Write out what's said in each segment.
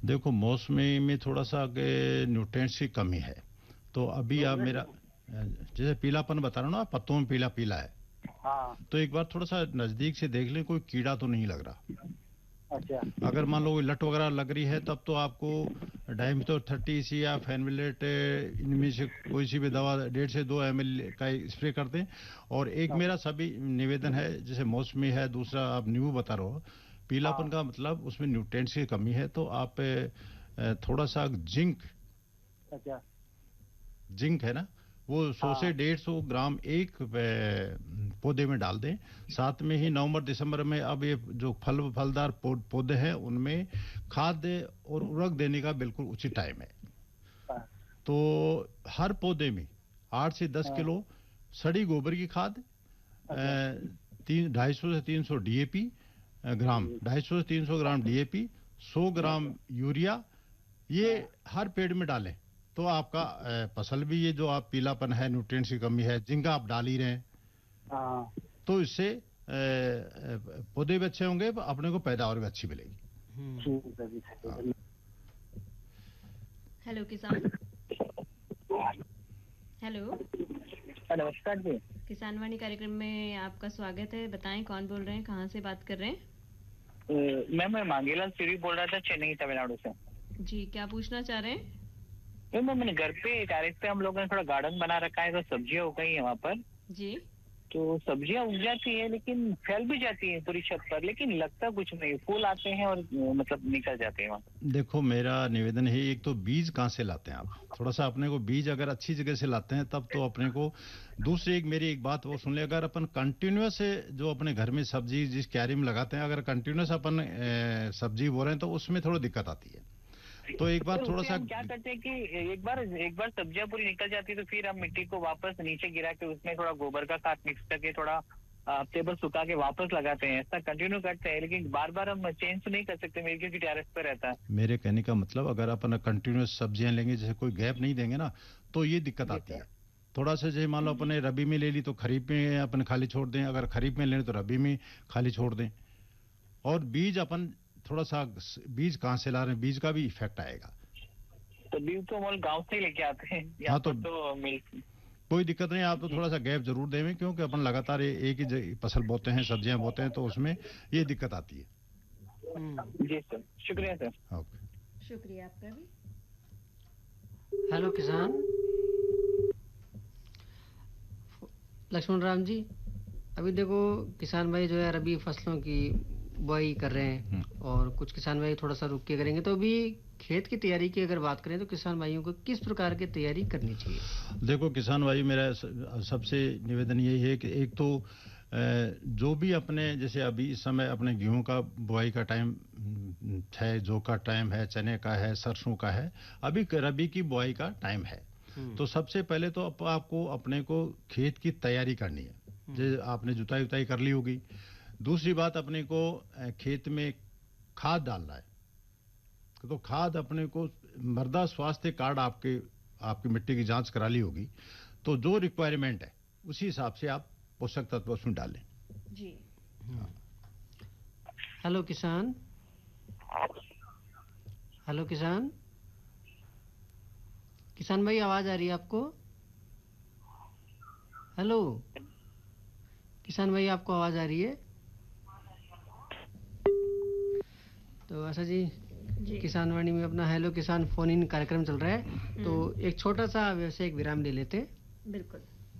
देखो मौसमी में थोड़ा सा के न्यूट्रिएंट्स की कमी है। तो अभी आप मेरा जैसे पीलापन बता रहा हूँ ना, पत्तों में पीला पीला है। हाँ। तो एक बार थोड़ा सा नजदीक से देख लें, कोई कीड़ा तो नहीं लग रहा। अच्छा। अगर मान लो कोई लट वगैरह लग रही है तब तो आपको डाइमिथो 30 या फेनविलेट इनमें से कोई सी भी दवा 1.5 से 2 ml का स्प्रे कर दें। और एक हाँ। मेरा सभी निवेदन है, जैसे मौसमी है, दूसरा आप नींबू बता रहे हो, पीलापन हाँ। का मतलब उसमें न्यूट्रिएंट्स की कमी है, तो आप थोड़ा सा जिंक, अच्छा। जिंक है ना, वो 100 से हाँ। 150 ग्राम एक पौधे में डाल दें। साथ में ही नवंबर दिसंबर में अब ये जो फलदार पौधे हैं उनमें खाद और उर्वरक देने का बिल्कुल उचित टाइम है। हाँ। तो हर पौधे में 8 से 10 हाँ। किलो सड़ी गोबर की खाद, अच्छा। 250 से 300 डीएपी ग्राम, 250 से 300 ग्राम डीएपी, 100 ग्राम यूरिया, ये हाँ। हर पेड़ में डालें। तो आपका फसल भी, ये जो आप पीलापन है, न्यूट्रिएंट्स की कमी है, जिंक आप डाल ही रहे हैं, हाँ। तो इससे पौधे भी अच्छे होंगे, अपने को पैदावार भी अच्छी मिलेगी। ठीक है जी, ठीक है। हेलो किसान। हेलो। नमस्कार जी। किसान वाणी कार्यक्रम में आपका स्वागत है। बताएं कौन बोल रहे हैं, कहाँ से बात कर रहे हैं? मैं मांगेलाल सिरी बोल रहा था, चेन्नई तमिलनाडु से। जी, क्या पूछना चाह रहे हैं? मैंने घर पे टेरेस पे हम लोगों ने थोड़ा गार्डन बना रखा है, तो सब्जियां उग गई है वहाँ पर। जी। तो सब्जियां उग जाती है, लेकिन फैल भी जाती है पूरी छत पर, लेकिन लगता कुछ नहीं, फूल आते हैं और मतलब निकल जाते हैं वहाँ। देखो मेरा निवेदन है, एक तो बीज कहाँ से लाते हैं आप, थोड़ा सा अपने को बीज अगर अच्छी जगह से लाते हैं तब तो अपने को। दूसरी एक मेरी एक बात वो सुन ले, अगर अपन कंटिन्यूअस जो अपने घर में सब्जी जिस क्यारी में लगाते हैं, अगर कंटिन्यूअस अपन सब्जी बो रहे हैं तो उसमें थोड़ी दिक्कत आती है। तो एक बार थोड़ा सा हम क्या करते हैं कि एक बार सब्जियां पूरी निकल जाती है, तो फिर हम मिट्टी को वापस नीचे गिरा के उसमें थोड़ा गोबर का खाद मिक्स करके थोड़ा हफ्ते भर सुखा के वापस लगाते हैं। ऐसा कंटिन्यू करते हैं, लेकिन बार बार हम चेंज तो नहीं कर सकते मेरे, क्योंकि टेरेस पे रहता है। मेरे कहने का मतलब, अगर अपन कंटिन्यूअस सब्जियां लेंगे, जैसे कोई गैप नहीं देंगे ना, तो ये दिक्कत जी आती सर। है। थोड़ा सा जैसे मान लो अपने रबी में ले ली तो खरीफ में अपन खाली छोड़ दें, अगर खरीफ में लें तो रबी में खाली छोड़ दें। और बीज अपन थोड़ा सा, बीज कहाँ से ला रहे हैं, बीज का भी इफेक्ट आएगा। तो बीज तो हम गाँव से ही लेके आते हैं, हाँ, यहाँ पर तो मिल। कोई दिक्कत नहीं, आप तो थोड़ा सा गैप जरूर दें, क्योंकि अपन लगातार एक ही फसल बोते हैं, सब्जियां बोते हैं, तो उसमें ये दिक्कत आती है। जी सर, शुक्रिया सर। ओके, शुक्रिया आपका भी। हेलो किसान। लक्ष्मण राम जी, अभी देखो किसान भाई जो है रबी फसलों की बुआई कर रहे हैं, और कुछ किसान भाई थोड़ा सा रुक के करेंगे। तो अभी खेत की तैयारी की अगर बात करें तो किसान भाइयों को किस प्रकार की तैयारी करनी चाहिए? देखो किसान भाई, मेरा सबसे निवेदन यही है कि एक तो जो भी अपने, जैसे अभी इस समय अपने गेहूं का बुआई का टाइम है, जौ का टाइम है, चने का है, सरसों का है, अभी रबी की बुआई का टाइम है। तो सबसे पहले तो आपको अपने को खेत की तैयारी करनी है, जैसे आपने जुताई उताई कर ली होगी। दूसरी बात, अपने को खेत में खाद डालना है। तो खाद अपने को, मृदा स्वास्थ्य कार्ड आपकी मिट्टी की जांच करा ली होगी, तो जो रिक्वायरमेंट है उसी हिसाब से आप पोषक तत्व उसमें डालें। जी। हेलो किसान। हेलो किसान। किसान भाई, आवाज आ रही है आपको? हेलो किसान भाई, आपको आवाज आ रही है? तो आशा जी, किसान वाणी में अपना हेलो किसान फोन इन कार्यक्रम चल रहा है, तो एक छोटा सा व्यावसायिक विराम ले लेते हैं। बिल्कुल।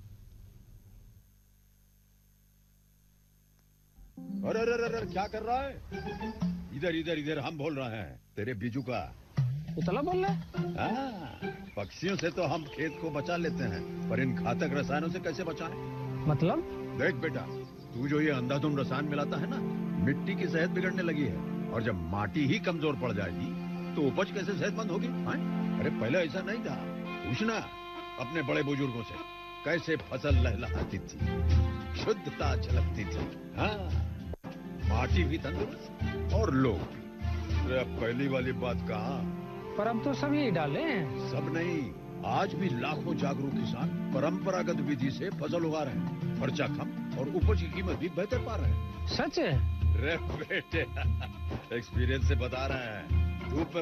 अरे अरे अरे, क्या कर रहा है? इधर इधर इधर, हम बोल रहे हैं तेरे बीजू का। उतला बोल रहा है? पक्षियों से तो हम खेत को बचा लेते हैं, पर इन घातक रसायनों से कैसे बचाएं? मतलब? देख बेटा, तू जो ये अंधाधुंध रसायन मिलाता है ना, मिट्टी की सेहत बिगड़ने लगी है, और जब माटी ही कमजोर पड़ जाएगी तो उपज कैसे सेहतमंद होगी? अरे पहले ऐसा नहीं था, पूछना अपने बड़े बुजुर्गों से, कैसे फसल लहलहाती थी, शुद्धता झलकती थी। हाँ, माटी भी तंदुरुस्त और लोग भी। अब पहली वाली बात कहाँ? पर अब तो सब यही डाले हैं। सब नहीं, आज भी लाखों जागरूक किसान परंपरागत विधि से फसल उगा रहे हैं, खर्चा कम और उपज की कीमत भी बेहतर पा रहे हैं। सच है? रे बेटे, एक्सपीरियंस से बता रहे हैं। धूप में